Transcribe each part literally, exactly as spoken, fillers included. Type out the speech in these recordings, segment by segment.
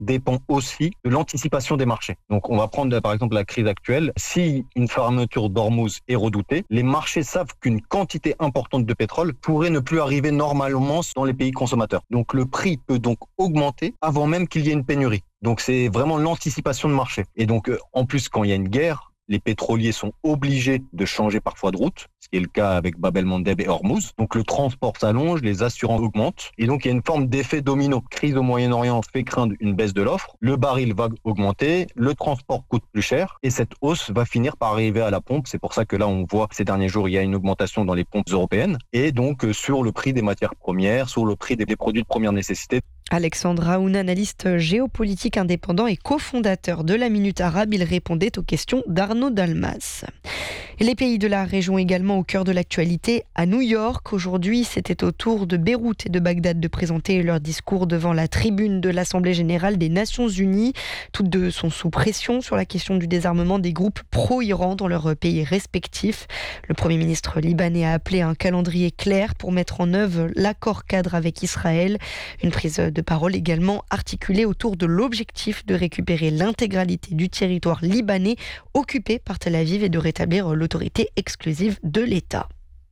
dépend aussi de l'anticipation des marchés. Donc on va prendre par exemple la crise actuelle. Si une fermeture d'Ormuz est redoutée, les marchés savent qu'une quantité importante de pétrole pourrait ne plus arriver normalement dans les pays consommateurs. Donc le prix peut donc augmenter avant même qu'il y ait une pénurie. Donc c'est vraiment l'anticipation de marché. Et donc en plus quand il y a une guerre, les pétroliers sont obligés de changer parfois de route, ce qui est le cas avec Bab el-Mandeb et Hormuz. Donc le transport s'allonge, les assurances augmentent, et donc il y a une forme d'effet domino. Crise au Moyen-Orient fait craindre une baisse de l'offre, le baril va augmenter, le transport coûte plus cher, et cette hausse va finir par arriver à la pompe. C'est pour ça que là on voit ces derniers jours, il y a une augmentation dans les pompes européennes, et donc sur le prix des matières premières, sur le prix des produits de première nécessité. Alexandre Raoun, analyste géopolitique indépendant et cofondateur de la Minute Arabe, il répondait aux questions d'Arnaud Dalmas. Et les pays de la région également au cœur de l'actualité à New York. Aujourd'hui, c'était au tour de Beyrouth et de Bagdad de présenter leur discours devant la tribune de l'Assemblée générale des Nations unies. Toutes deux sont sous pression sur la question du désarmement des groupes pro-Iran dans leurs pays respectifs. Le Premier ministre libanais a appelé à un calendrier clair pour mettre en œuvre l'accord cadre avec Israël. Une prise de parole également articulée autour de l'objectif de récupérer l'intégralité du territoire libanais occupé par Tel Aviv et de rétablir l'autorité exclusive de l'État.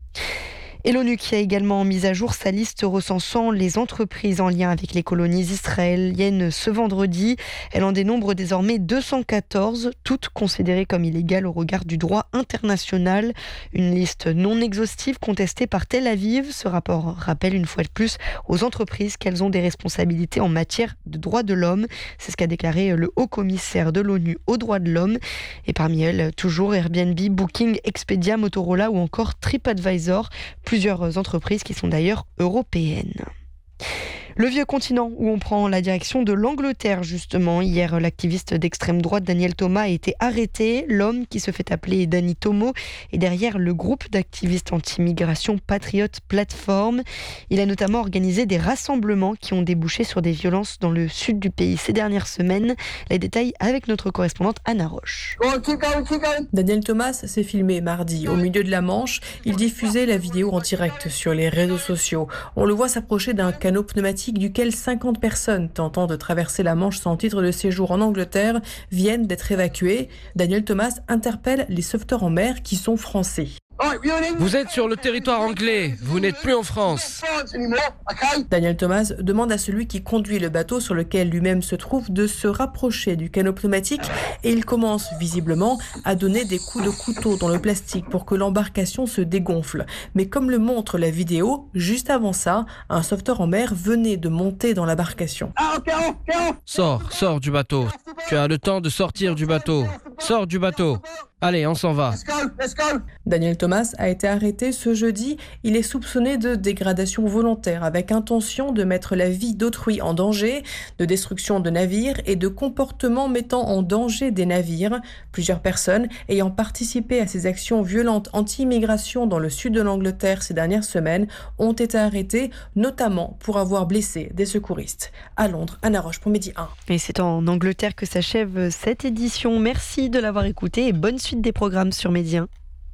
Et l'ONU qui a également mis à jour sa liste recensant les entreprises en lien avec les colonies israéliennes ce vendredi. Elle en dénombre désormais deux cent quatorze, toutes considérées comme illégales au regard du droit international. Une liste non exhaustive contestée par Tel Aviv. Ce rapport rappelle une fois de plus aux entreprises qu'elles ont des responsabilités en matière de droits de l'homme. C'est ce qu'a déclaré le haut-commissaire de l'ONU aux droits de l'homme. Et parmi elles, toujours Airbnb, Booking, Expedia, Motorola ou encore TripAdvisor. Plusieurs entreprises qui sont d'ailleurs européennes. Le vieux continent où on prend la direction de l'Angleterre justement. Hier, l'activiste d'extrême droite Daniel Thomas a été arrêté. L'homme qui se fait appeler Danny Tomo est derrière le groupe d'activistes anti-immigration Patriot Platform. Il a notamment organisé des rassemblements qui ont débouché sur des violences dans le sud du pays ces dernières semaines. Les détails avec notre correspondante Anna Roche. Daniel Thomas s'est filmé mardi au milieu de la Manche. Il diffusait la vidéo en direct sur les réseaux sociaux. On le voit s'approcher d'un canot pneumatique duquel cinquante personnes tentant de traverser la Manche sans titre de séjour en Angleterre viennent d'être évacuées. Daniel Thomas interpelle les sauveteurs en mer qui sont français. Vous êtes sur le territoire anglais, vous n'êtes plus en France. Daniel Thomas demande à celui qui conduit le bateau sur lequel lui-même se trouve de se rapprocher du canot pneumatique et il commence visiblement à donner des coups de couteau dans le plastique pour que l'embarcation se dégonfle. Mais comme le montre la vidéo, juste avant ça, un sauveteur en mer venait de monter dans l'embarcation. Sors, sors du bateau. Tu as le temps de sortir du bateau. Sors du bateau. Allez, on s'en va. Daniel Thomas a été arrêté ce jeudi. Il est soupçonné de dégradation volontaire avec intention de mettre la vie d'autrui en danger, de destruction de navires et de comportement mettant en danger des navires. Plusieurs personnes ayant participé à ces actions violentes anti-immigration dans le sud de l'Angleterre ces dernières semaines ont été arrêtées, notamment pour avoir blessé des secouristes. À Londres, Anna Roche pour Midi un. Et c'est en Angleterre que s'achève cette édition. Merci de l'avoir écouté et bonne suite des programmes sur Midi un.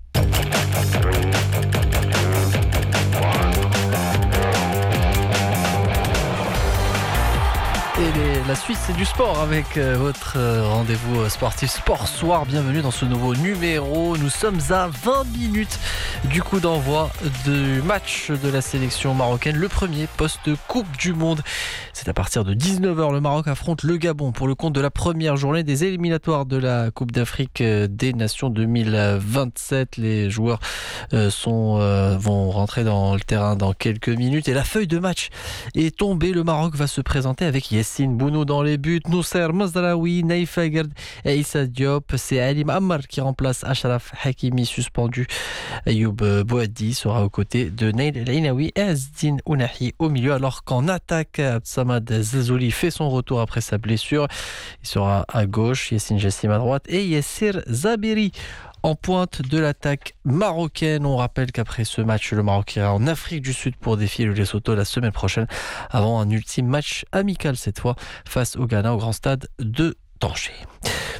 Et les, la Suisse, c'est du sport avec euh, votre euh, rendez-vous sportif Sport Soir. Bienvenue dans ce nouveau numéro. Nous sommes à vingt minutes du coup d'envoi du match de la sélection marocaine. Le premier post-Coupe du Monde. C'est à partir de dix-neuf heures. Le Maroc affronte le Gabon pour le compte de la première journée des éliminatoires de la Coupe d'Afrique des Nations deux mille vingt-sept. Les joueurs euh, sont, euh, vont rentrer dans le terrain dans quelques minutes. Et la feuille de match est tombée. Le Maroc va se présenter avec Yassine Bounou dans les buts, Noussair Mazraoui, Naïf Agard et Issa Diop. C'est Alim Ammar qui remplace Achraf Hakimi suspendu. Ayoub Bouaddi sera aux côtés de Nail El Ainaoui et Azdine Ounahi au milieu, alors qu'en attaque, Abdsamad Zelzouli fait son retour après sa blessure. Il sera à gauche, Yassine Jassim à droite et Yassir Zabiri en pointe de l'attaque marocaine. On rappelle qu'après ce match, le Maroc ira en Afrique du Sud pour défier le Lesotho la semaine prochaine avant un ultime match amical cette fois face au Ghana au grand stade de Tanger.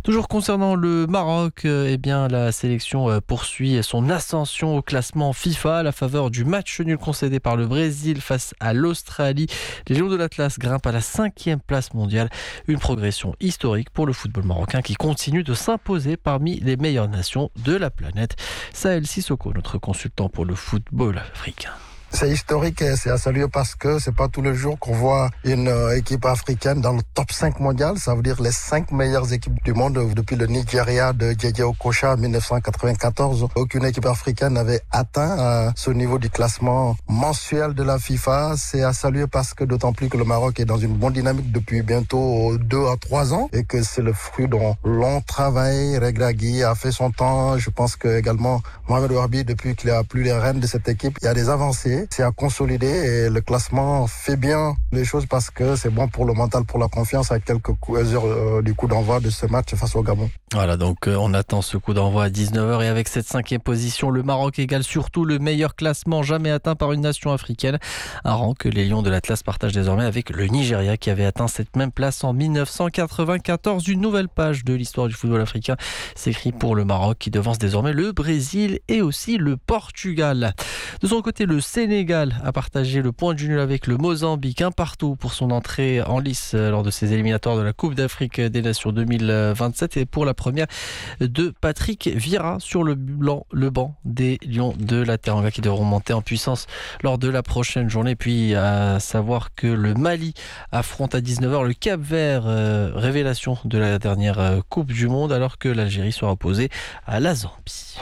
Toujours concernant le Maroc, eh bien, la sélection poursuit son ascension au classement FIFA à la faveur du match nul concédé par le Brésil face à l'Australie. Les Lions de l'Atlas grimpent à la cinquième place mondiale. Une progression historique pour le football marocain qui continue de s'imposer parmi les meilleures nations de la planète. Sahel Sissoko, notre consultant pour le football africain. C'est historique et c'est à saluer parce que c'est pas tous les jours qu'on voit une euh, équipe africaine dans le top cinq mondial. Ça veut dire les cinq meilleures équipes du monde depuis le Nigeria de Djedje Okocha en dix-neuf cent quatre-vingt-quatorze. Aucune équipe africaine n'avait atteint euh, ce niveau du classement mensuel de la FIFA. C'est à saluer parce que d'autant plus que le Maroc est dans une bonne dynamique depuis bientôt deux à trois ans et que c'est le fruit d'un long travail. Regragui a fait son temps. Je pense que également Mohamed Ouarbi, depuis qu'il a plus les rênes de cette équipe, il y a des avancées. C'est à consolider et le classement fait bien les choses parce que c'est bon pour le mental, pour la confiance à quelques heures euh, du coup d'envoi de ce match face au Gabon. Voilà, donc euh, on attend ce coup d'envoi à dix-neuf heures et avec cette cinquième position, le Maroc égale surtout le meilleur classement jamais atteint par une nation africaine. Un rang que les Lions de l'Atlas partagent désormais avec le Nigeria qui avait atteint cette même place en dix-neuf cent quatre-vingt-quatorze. Une nouvelle page de l'histoire du football africain s'écrit pour le Maroc qui devance désormais le Brésil et aussi le Portugal. De son côté, le Sénégal a partagé le point du nul avec le Mozambique, un partout pour son entrée en lice lors de ses éliminatoires de la Coupe d'Afrique des Nations deux mille vingt-sept et pour la première de Patrick Vieira sur le, blanc, le banc des Lions de la Teranga qui devront monter en puissance lors de la prochaine journée. Puis à savoir que le Mali affronte à dix-neuf heures le Cap-Vert, euh, révélation de la dernière euh, Coupe du Monde, alors que l'Algérie sera opposée à la Zambie.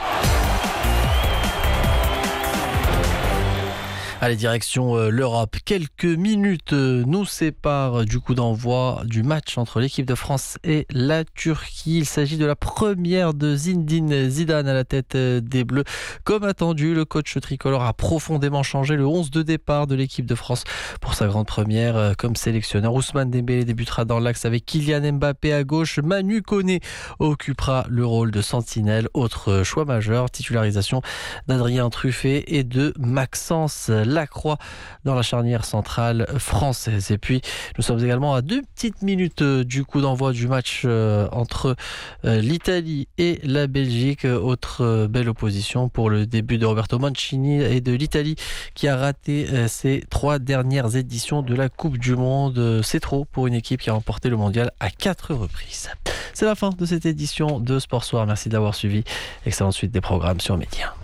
Allez, direction euh, l'Europe. Quelques minutes euh, nous séparent du coup d'envoi du match entre l'équipe de France et la Turquie. Il s'agit de la première de Zinedine Zidane à la tête euh, des Bleus. Comme attendu, le coach tricolore a profondément changé le onze de départ de l'équipe de France pour sa grande première euh, comme sélectionneur. Ousmane Dembélé débutera dans l'axe avec Kylian Mbappé à gauche. Manu Koné occupera le rôle de sentinelle. Autre choix majeur, titularisation d'Adrien Truffet et de Maxence Lacroix dans la charnière centrale française. Et puis nous sommes également à deux petites minutes du coup d'envoi du match entre l'Italie et la Belgique. Autre belle opposition pour le début de Roberto Mancini et de l'Italie qui a raté ses trois dernières éditions de la Coupe du Monde. C'est trop pour une équipe qui a remporté le mondial à quatre reprises. C'est la fin de cette édition de Sport Soir. Merci de l'avoir suivi. Excellente suite des programmes sur Média.